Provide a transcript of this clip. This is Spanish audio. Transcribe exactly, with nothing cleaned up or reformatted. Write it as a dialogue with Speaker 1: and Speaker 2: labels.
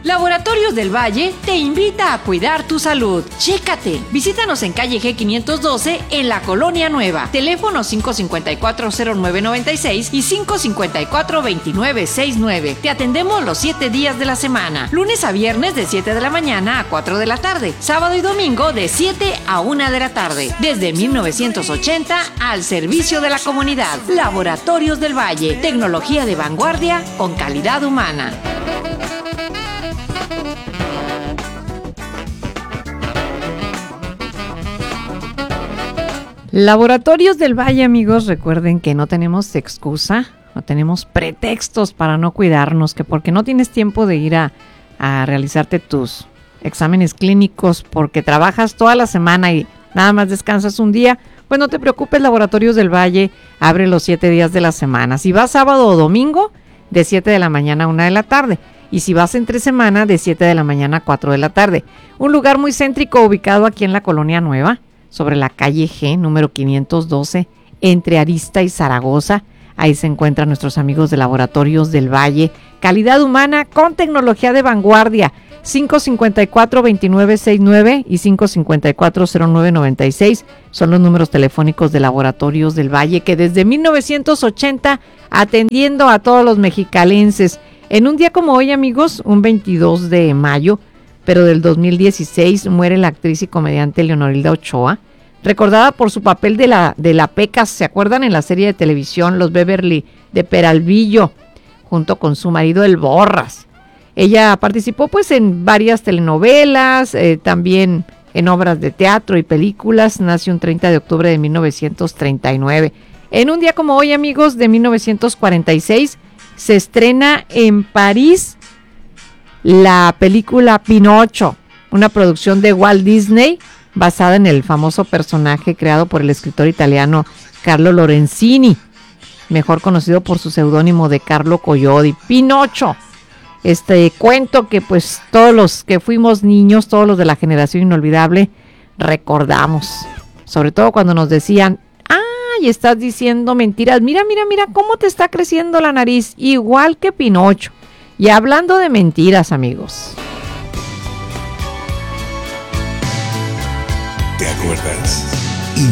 Speaker 1: Laboratorios del Valle te invita a cuidar tu salud. Chécate. Visítanos en calle G quinientos doce en la Colonia Nueva. Teléfono cinco cinco cuatro cero nueve nueve seis y cinco cinco cuatro dos nueve seis nueve. Te atendemos los siete días de la semana. Lunes a viernes de siete de la mañana a cuatro de la tarde. Sábado y domingo de siete a una de la tarde. Desde mil novecientos ochenta al servicio de la comunidad. Laboratorios del Valle. Tecnología de vanguardia con calidad humana.
Speaker 2: Laboratorios del Valle, amigos, recuerden que no tenemos excusa, no tenemos pretextos para no cuidarnos, que porque no tienes tiempo de ir a, a realizarte tus exámenes clínicos, porque trabajas toda la semana y nada más descansas un día, pues no te preocupes, Laboratorios del Valle abre los siete días de la semana. Si vas sábado o domingo, de siete de la mañana a una de la tarde. Y si vas entre semana, de siete de la mañana a cuatro de la tarde. Un lugar muy céntrico ubicado aquí en la Colonia Nueva, sobre la calle G, número quinientos doce, entre Arista y Zaragoza. Ahí se encuentran nuestros amigos de Laboratorios del Valle. Calidad humana con tecnología de vanguardia. cinco cinco cuatro dos nueve seis nueve y cinco cinco cuatro cero nueve nueve seis son los números telefónicos de Laboratorios del Valle, que desde mil novecientos ochenta atendiendo a todos los mexicalenses. En un día como hoy, amigos, un veintidós de mayo, pero del dos mil dieciséis, muere la actriz y comediante Leonorilda Ochoa, recordada por su papel de la, de la Pecas, ¿se acuerdan? En la serie de televisión Los Beverly de Peralvillo, junto con su marido El Borras. Ella participó pues en varias telenovelas, eh, también en obras de teatro y películas. Nació un treinta de octubre de mil novecientos treinta y nueve. En un día como hoy, amigos, de mil novecientos cuarenta y seis, se estrena en París la película Pinocho, una producción de Walt Disney basada en el famoso personaje creado por el escritor italiano Carlo Lorenzini, mejor conocido por su seudónimo de Carlo Collodi. Pinocho, este cuento que pues todos los que fuimos niños, todos los de la generación inolvidable, recordamos, sobre todo cuando nos decían: ay, estás diciendo mentiras, mira, mira, mira cómo te está creciendo la nariz, igual que Pinocho. Y hablando de mentiras, amigos,
Speaker 3: ¿te acuerdas?